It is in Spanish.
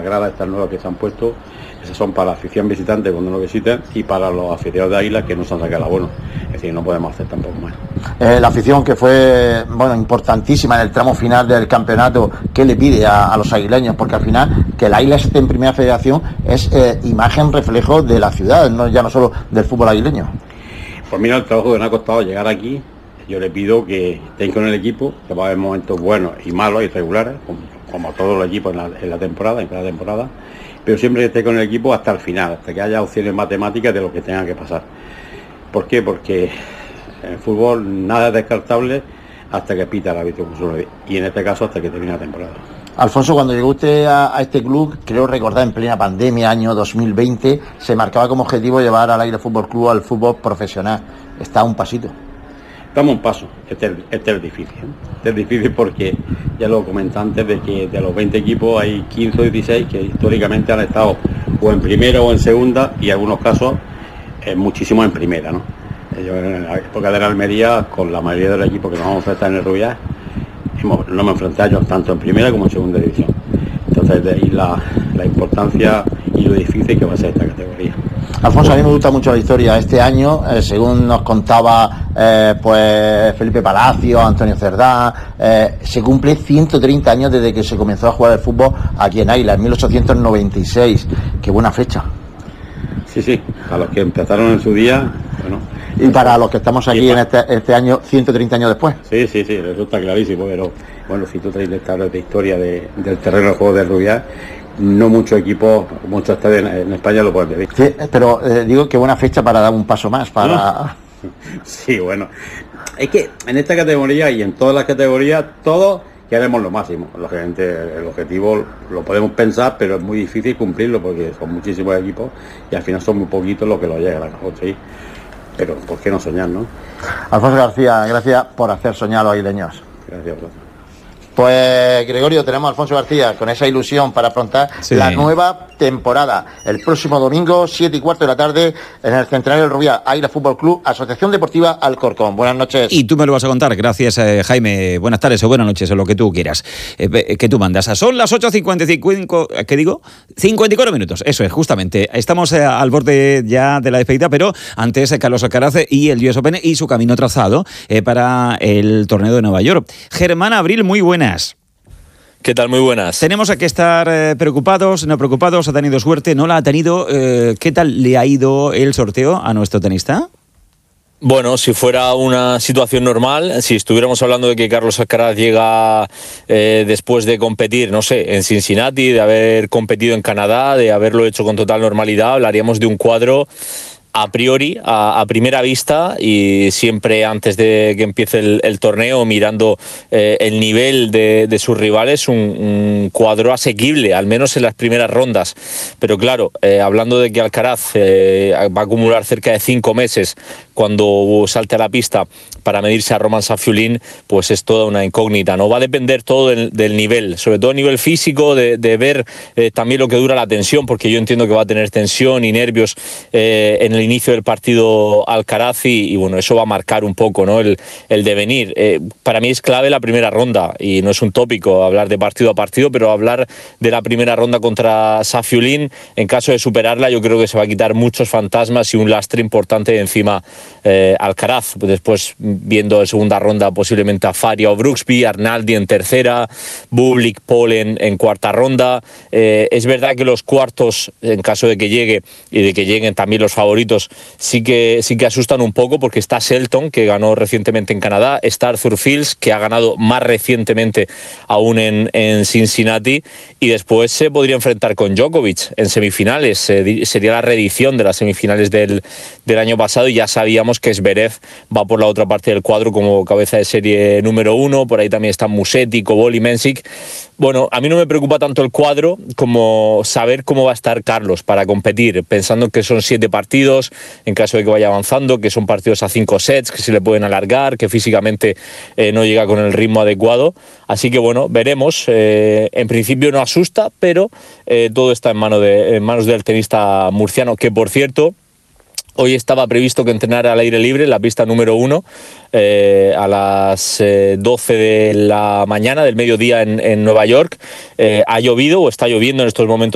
gradas estas nuevas que se han puesto, esas son para la afición visitante cuando nos visitan y para los aficionados de Águila que no se han sacado el abono. Es decir, no podemos hacer tampoco más. La afición que fue importantísima en el tramo final del campeonato, ¿qué le pide a los aguileños? Porque al final que el Águila esté en primera federación es imagen, reflejo de la ciudad, ya no solo del fútbol aguileño. Pues mira el trabajo que nos ha costado llegar aquí. Yo le pido que estén con el equipo, que va a haber momentos buenos y malos y regulares, como todos los equipos en la temporada, en cada temporada, pero siempre que esté con el equipo hasta el final, hasta que haya opciones matemáticas de lo que tenga que pasar. ¿Por qué? Porque en el fútbol nada es descartable hasta que pita el árbitro, y en este caso hasta que termine la temporada. Alfonso, cuando llegó usted a este club, creo recordar en plena pandemia, año 2020, se marcaba como objetivo llevar al Águila Fútbol Club al fútbol profesional. Está a un pasito. Estamos a un paso. Este es difícil. Este es difícil porque, ya lo comenté antes, de que de los 20 equipos hay 15 o 16 que históricamente han estado o en primera o en segunda, y en algunos casos muchísimos en primera, ¿no? Yo en la época de la Almería, con la mayoría de los equipos que nos vamos a enfrentar en el Rubiá, no me enfrenté a ellos tanto en primera como en segunda división. Entonces de ahí la importancia y lo difícil que va a ser esta categoría. Alfonso, a mí me gusta mucho la historia. Este año, según nos contaba pues Felipe Palacio, Antonio Cerdá, se cumple 130 años desde que se comenzó a jugar el fútbol aquí en Águila, en 1896. Qué buena fecha. Sí, a los que empezaron en su día, bueno. Y para los que estamos aquí en este año, 130 años después. Sí, resulta clarísimo, pero bueno, 130 años de historia del terreno de juego de Rubiá, no muchos equipos, muchos estadios en España lo pueden vivir. Sí, pero digo que buena fecha para dar un paso más, para... ¿No? Sí, bueno, es que en esta categoría y en todas las categorías, todos queremos lo máximo. Lógicamente el objetivo lo podemos pensar, pero es muy difícil cumplirlo porque son muchísimos equipos y al final son muy poquitos los que lo llegan a lo mejor, sí. Pero ¿por qué no soñar, no? Alfonso García, gracias por hacer soñar a los aguileños. Gracias a vosotros. Pues Gregorio, tenemos a Alfonso García con esa ilusión para afrontar la nueva temporada. El próximo domingo, 7:15 de la tarde, en el Centenario del Rubiá, Águila Fútbol Club, Asociación Deportiva Alcorcón. Buenas noches. Y tú me lo vas a contar. Gracias, Jaime. Buenas tardes o buenas noches, o lo que tú quieras. Que tú mandas. Son las 8:55, ¿qué digo? 54 minutos. Eso es, justamente. Estamos al borde ya de la despedida, pero antes Carlos Alcaraz y el US Open y su camino trazado para el torneo de Nueva York. Germán Abril, muy buenas. ¿Qué tal? Muy buenas. Tenemos que estar preocupados, no preocupados. Ha tenido suerte, no la ha tenido. ¿Qué tal le ha ido el sorteo a nuestro tenista? Bueno, si fuera una situación normal, si estuviéramos hablando de que Carlos Alcaraz llega después de competir, no sé, en Cincinnati, de haber competido en Canadá, de haberlo hecho con total normalidad, hablaríamos de un cuadro a priori, a primera vista, y siempre antes de que empiece el torneo, mirando el nivel de sus rivales, un cuadro asequible, al menos en las primeras rondas. Pero claro, hablando de que Alcaraz va a acumular cerca de 5 meses cuando salte a la pista para medirse a Roman Safiullin, pues es toda una incógnita, ¿no? Va a depender todo del nivel, sobre todo a nivel físico, de ver también lo que dura la tensión, porque yo entiendo que va a tener tensión y nervios en el inicio del partido Alcaraz y bueno, eso va a marcar un poco, ¿no? el devenir. Para mí es clave la primera ronda y no es un tópico hablar de partido a partido, pero hablar de la primera ronda contra Safiullin, en caso de superarla, yo creo que se va a quitar muchos fantasmas y un lastre importante de encima Alcaraz. Después, viendo en segunda ronda posiblemente a Faria o Brooksby, Arnaldi en tercera, Bublik, Paul en cuarta ronda. Es verdad que los cuartos, en caso de que llegue y de que lleguen también los favoritos, sí que asustan un poco, porque está Shelton, que ganó recientemente en Canadá, está Arthur Fields, que ha ganado más recientemente aún en Cincinnati, y después se podría enfrentar con Djokovic en semifinales. Sería la reedición de las semifinales del año pasado, y ya sabíamos que Zverev va por la otra parte del cuadro como cabeza de serie número 1. Por ahí también están Musetti, Kobol y Mensik. Bueno, a mí no me preocupa tanto el cuadro como saber cómo va a estar Carlos para competir, pensando que son 7 partidos, en caso de que vaya avanzando, que son partidos a 5 sets, que se le pueden alargar, que físicamente no llega con el ritmo adecuado. Así que bueno, veremos. En principio no asusta, pero todo está en manos del tenista murciano, que por cierto, hoy estaba previsto que entrenara al aire libre en la pista número 1 a las 12 de la mañana, del mediodía en Nueva York. Ha llovido, o está lloviendo en estos momentos